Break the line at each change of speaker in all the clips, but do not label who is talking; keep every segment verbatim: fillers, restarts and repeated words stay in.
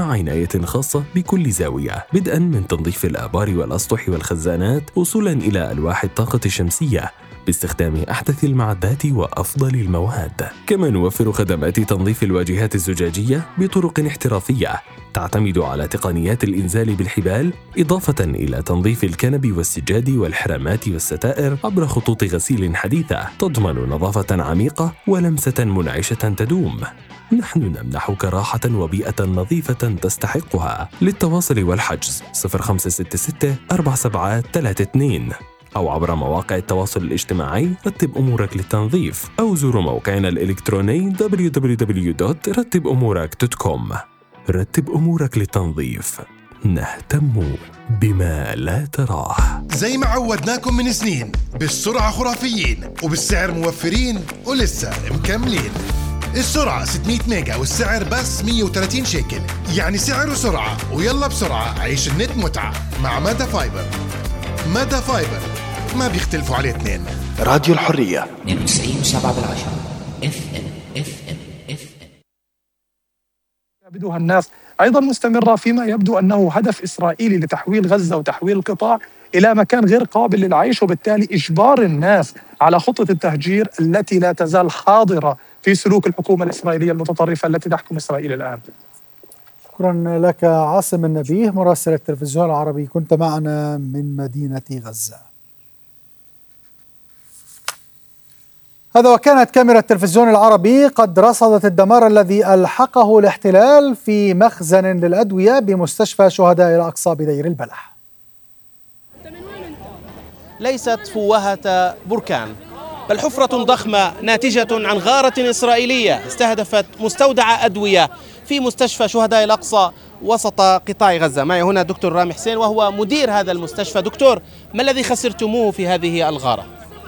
مع عناية خاصة بكل زاوية، بدءاً من تنظيف الآبار والأسطح والخزانات وصولاً إلى ألواح الطاقة الشمسية باستخدام أحدث المعدات وأفضل المواد. كما نوفر خدمات تنظيف الواجهات الزجاجية بطرق احترافية تعتمد على تقنيات الإنزال بالحبال، إضافة إلى تنظيف الكنب والسجاد والحرامات والستائر عبر خطوط غسيل حديثة تضمن نظافة عميقة ولمسة منعشة تدوم. نحن نمنحك راحة وبيئة نظيفة تستحقها. للتواصل والحجز صفر خمسة ستة ستة أربعة سبعة ثلاثة اثنين أو عبر مواقع التواصل الاجتماعي رتب أمورك للتنظيف، أو زوروا موقعنا الإلكتروني دبليو دبليو دبليو دوت رتب أمورك دوت كوم. رتب أمورك للتنظيف، نهتم بما لا تراه.
زي ما عودناكم من سنين، بالسرعة خرافيين وبالسعر موفرين ولسه مكملين. السرعة ستمية ميجا والسعر بس مية وثلاثين شيكل، يعني سعر وسرعة. ويلا بسرعة عيش النت متعة مع مادا فايبر. مادا فايبر ما بيختلفوا عليه اثنين.
راديو الحرية
اثنين وتسعين وسبعة بالعشرة اف ام اف ام اف ام.
يعبدها الناس أيضا مستمرة، فيما يبدو أنه هدف إسرائيلي لتحويل غزة وتحويل القطاع إلى مكان غير قابل للعيش، وبالتالي إجبار الناس على خطة التهجير التي لا تزال حاضرة في سلوك الحكومة الإسرائيلية المتطرفة التي تحكم إسرائيل الآن.
شكرا لك عاصم النبيه مراسل التلفزيون العربي، كنت معنا من مدينة غزة. هذا وكانت كاميرا التلفزيون العربي قد رصدت الدمار الذي ألحقه الاحتلال في مخزن للأدوية بمستشفى شهداء الأقصى بدير البلح.
ليست فوهة بركان، بل حفرة ضخمة ناتجة عن غارة إسرائيلية استهدفت مستودع أدوية في مستشفى شهداء الأقصى وسط قطاع غزة. معي هنا دكتور رامي حسين وهو مدير هذا المستشفى. دكتور، ما الذي خسرتموه في هذه الغارة؟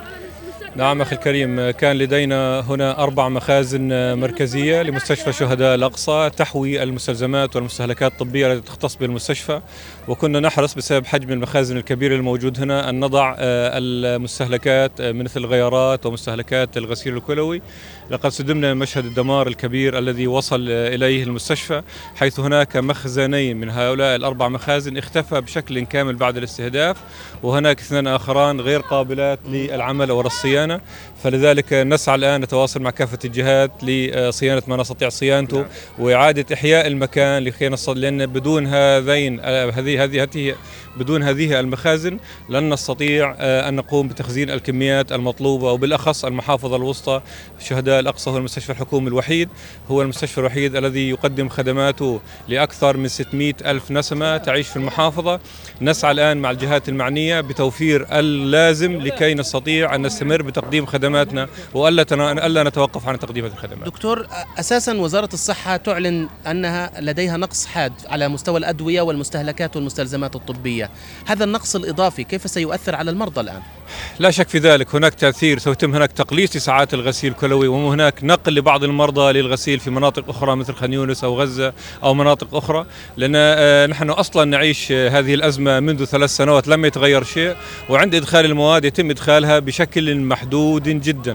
نعم أخي الكريم، كان لدينا هنا أربع مخازن مركزية لمستشفى شهداء الأقصى تحوي المستلزمات والمستهلكات الطبية التي تختص بالمستشفى، وكنا نحرص بسبب حجم المخازن الكبير الموجود هنا أن نضع المستهلكات مثل الغيارات ومستهلكات الغسيل الكلوي. لقد صدمنا من مشهد الدمار الكبير الذي وصل إليه المستشفى، حيث هناك مخزنين من هؤلاء الأربع مخازن اختفى بشكل كامل بعد الاستهداف، وهناك اثنان آخران غير قابلات للعمل أو الصيانة. فلذلك نسعى الآن نتواصل مع كافة الجهات لصيانة ما نستطيع صيانته نعم. وإعادة إحياء المكان لكي نصل، لأن بدون هذين هذه هذه بدون هذه المخازن لن نستطيع أن نقوم بتخزين الكميات المطلوبة، وبالأخص المحافظة الوسطى شهداء الأقصى هو المستشفى الحكومي الوحيد، هو المستشفى الوحيد الذي يقدم خدماته لأكثر من ستمئة ألف نسمة تعيش في المحافظة. نسعى الآن مع الجهات المعنية بتوفير اللازم لكي نستطيع أن نستمر بتقديم خدماتنا وألا ألا نتوقف عن تقديم هذه الخدمات.
دكتور، أساسا وزارة الصحة تعلن أنها لديها نقص حاد على مستوى الأدوية والمستهلكات والمستلزمات الطبية، هذا النقص الإضافي كيف سيؤثر على المرضى الآن؟
لا شك في ذلك، هناك تأثير، سيتم هناك تقليص ساعات الغسيل الكلوي، وهناك نقل لبعض المرضى للغسيل في مناطق أخرى مثل خان يونس أو غزة أو مناطق أخرى، لأن نحن أصلا نعيش هذه الأزمة منذ ثلاث سنوات لم يتغير شيء، وعند إدخال المواد يتم إدخالها بشكل محدود جدا.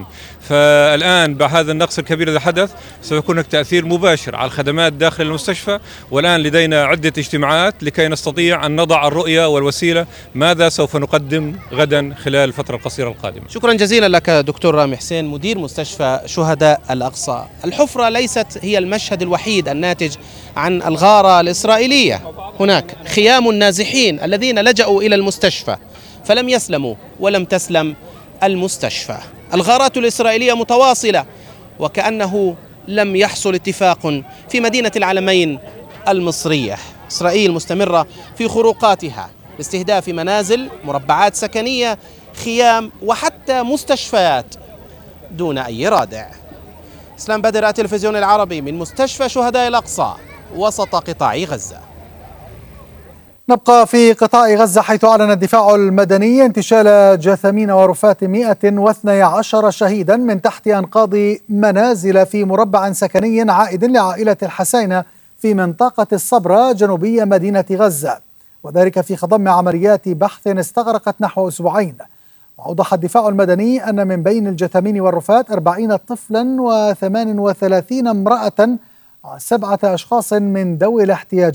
فالآن بهذا النقص الكبير إذا حدث سيكون هناك تأثير مباشر على الخدمات داخل المستشفى، والآن لدينا عدة اجتماعات لكي نستطيع أن نضع الرؤية والوسيلة ماذا سوف نقدم غدا خلال الفترة القصيرة القادمة.
شكرا جزيلا لك دكتور رامي حسين مدير مستشفى شهداء الأقصى. الحفرة ليست هي المشهد الوحيد الناتج عن الغارة الإسرائيلية، هناك خيام النازحين الذين لجأوا إلى المستشفى فلم يسلموا ولم تسلم المستشفى. الغارات الإسرائيلية متواصلة وكأنه لم يحصل اتفاق في مدينة العلمين المصرية. إسرائيل مستمرة في خروقاتها لاستهداف منازل، مربعات سكنية، خيام وحتى مستشفيات دون أي رادع. إسلام بدر، التلفزيون العربي من مستشفى شهداء الأقصى وسط قطاع غزة.
نبقى في قطاع غزة، حيث أعلن الدفاع المدني انتشال جثامين ورفات مئة واثني عشر شهيدا من تحت أنقاض منازل في مربع سكني عائد لعائلة الحسينة في منطقة الصبرة جنوبية مدينة غزة، وذلك في خضم عمليات بحث استغرقت نحو أسبوعين. وأوضح الدفاع المدني أن من بين الجثامين والرفات أربعين طفلا وثمان وثلاثين امرأة وسبعة أشخاص من ذوي الاحتياجات